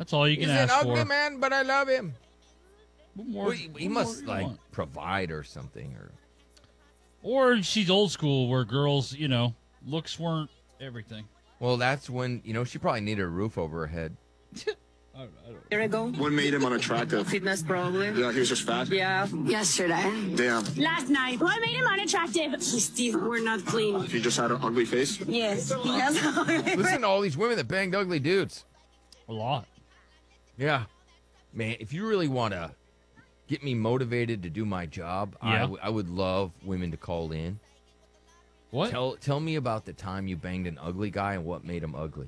That's all you can He's an ask ugly for. man, but I love him. What more- Well, he what more must do you like want? provide or something, or Or she's old school where girls, looks weren't everything. well, that's when she probably needed a roof over her head. Year ago, What made him unattractive? fitness probably. Yeah, he was just fat. Yeah. Yesterday. Damn. Last night. What made him unattractive? His teeth were not clean. He just had an ugly face. Yes. Yes. Listen to all these women that banged ugly dudes. A lot. Yeah, man. If you really want to get me motivated to do my job, Yeah. I would love women to call in. What? Tell me about the time you banged an ugly guy and what made him ugly.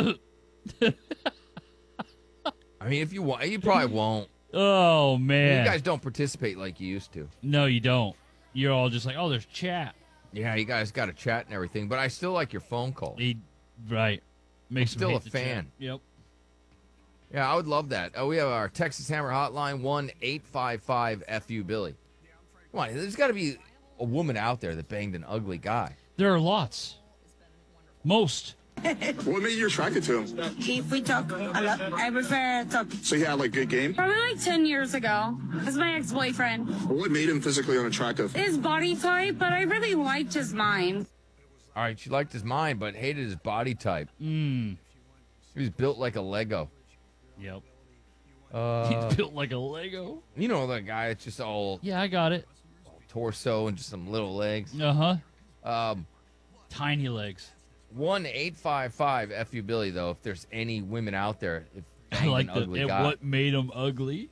I mean, if you want, you probably won't. Oh, man. You guys don't participate like you used to. No, you don't. You're all just like, oh, there's chat. Yeah, you guys got to chat and everything, but I still like your phone call. Right. Makes I'm them still hate a the fan. chat. Yep. Yeah, I would love that. We have our Texas Hammer hotline, 1-855-FU-Billy. Come on, there's got to be a woman out there that banged an ugly guy. There are lots. Most. What made you attracted to him? If we talk a lot, I prefer talk. So he had like good game. Probably like 10 years ago. That's my ex-boyfriend. What made him physically unattractive? His body type, but I really liked his mind. All right, she liked his mind, but hated his body type. He was built like a Lego. Yep. He's built like a Lego. You know that guy, it's just all Yeah, I got it. torso and just some little legs. Uh-huh. Tiny legs. 1-855-FU-Billy, though, if there's any women out there. If I banged like an ugly that. guy. What made him ugly?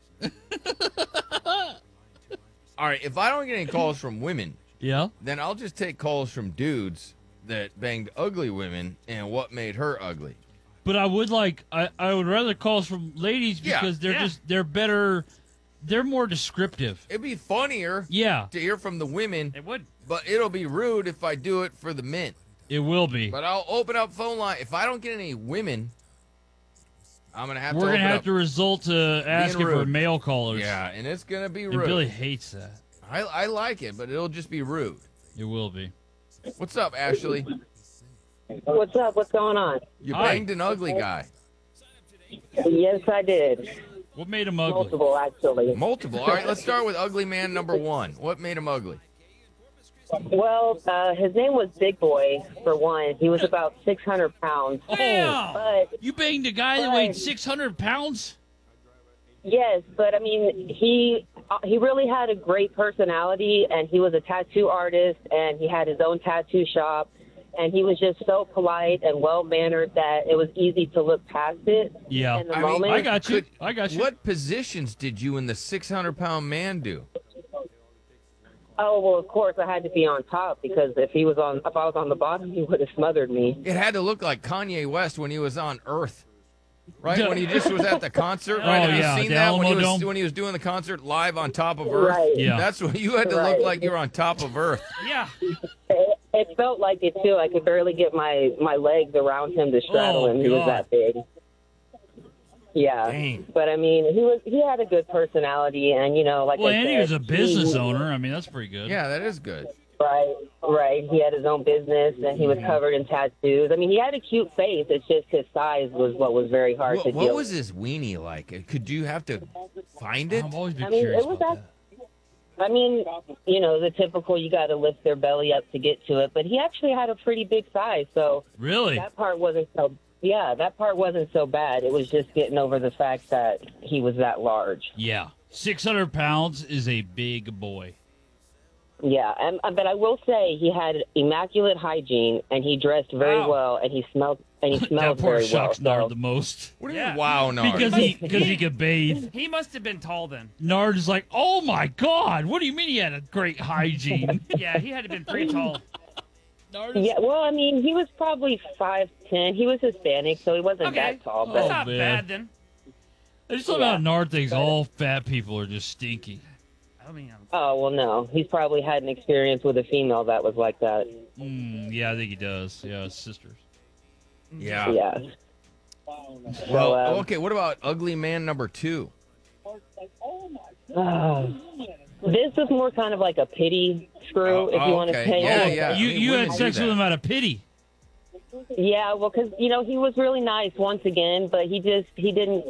All right, if I don't get any calls from women, Yeah. then I'll just take calls from dudes that banged ugly women and what made her ugly. But I would I would rather calls from ladies Yeah, because yeah. they're better, they're more descriptive. It'd be funnier Yeah, to hear from the women, It would. but it'll be rude if I do it for the men. it will be. But I'll open up phone line. If I don't get any women, I'm going to have to We're open gonna have up. to resort to asking for rude. male callers. Yeah, and it's going to be And rude. Billy hates that. I like it, but it'll just be rude. It will be. What's up, Ashley? What's up? What's going on? You Hi. banged an ugly guy. Yes, I did. What made him ugly? Multiple, actually. Multiple. All right, let's start with ugly man number one. What made him ugly? Well, his name was Big Boy, for one. He was about 600 pounds. Damn! But, You banged a guy that weighed 600 pounds? yes, but, I mean, he really had a great personality, and he was a tattoo artist, and he had his own tattoo shop, and he was just so polite and well-mannered that it was easy to look past it Yeah. in the I mean, moment. I got you. Could- I got you. What positions did you and the 600-pound man do? Oh, well, of course, I had to be on top, because if I was on the bottom, he would have smothered me. It had to look like Kanye West when he was on Earth, right? When he just was at the concert. Right? Oh, Have you yeah, seen the that when he Alamo was Dome? when he was doing the concert live on top of Earth? Right. Yeah. That's what you had to look Right. like. You were on top of Earth. Yeah. It felt like it too. I could barely get my legs around him to straddle Oh, him. He was God. that big. Yeah, Dang. but I mean, he had a good personality, and like Well, I and said, he was a business owner. I mean, that's pretty good. Yeah, that is good. Right. He had his own business, and he was covered in tattoos. I mean, he had a cute face. It's just his size was what was very hard to What deal was with. his weenie like? Could you have to find it? I've always been I mean, curious it was about that. that. I mean, the typical, you got to lift their belly up to get to it, but he actually had a pretty big size, so Really? that part wasn't so. Yeah, that part wasn't so bad. It was just getting over the fact that he was that large. Yeah. 600 pounds is a big boy. Yeah, but I will say he had immaculate hygiene, and he dressed very Wow. well, and he smelled That very part well. shocks Nard So, the most. What do you Yeah. mean, wow, Nard? Because he could bathe. He must have been tall then. Nard is like, oh my God, what do you mean he had a great hygiene? Yeah, he had to been pretty tall. Nard is, yeah, well, I mean, he was probably 5'10". He was Hispanic, so he wasn't Okay. that tall. That's Oh, not man. bad then. I just love how Nard thinks all fat people are just stinky. I mean, Oh, well, no. He's probably had an experience with a female that was like that. Yeah, I think he does. Yeah, his sisters. yeah. Yeah. Well, So, okay. What about ugly man number two? This is more kind of like a pity screw, if you want to okay. say Yeah, it. yeah. You I mean, you women had do sex that. with him out of pity. Yeah, well, because, he was really nice once again, but he didn't